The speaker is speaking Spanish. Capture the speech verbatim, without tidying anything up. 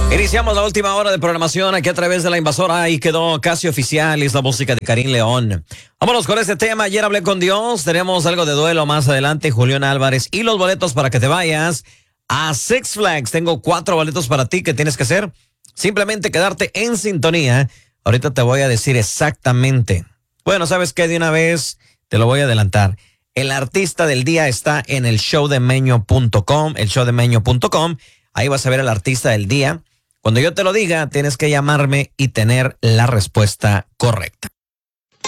Iniciamos la última hora de programación aquí a través de la invasora. Ahí quedó casi oficial, es la música de Karim León. Vámonos con este tema. Ayer hablé con Dios. Tenemos algo de duelo más adelante. Julián Álvarez y los boletos para que te vayas a Six Flags. Tengo cuatro boletos para ti. ¿Qué tienes que hacer? Simplemente quedarte en sintonía. Ahorita te voy a decir exactamente. Bueno, ¿sabes qué? De una vez te lo voy a adelantar. El artista del día está en el show de meño punto com, el show de meño punto com. Ahí vas a ver al artista del día. Cuando yo te lo diga, tienes que llamarme y tener la respuesta correcta.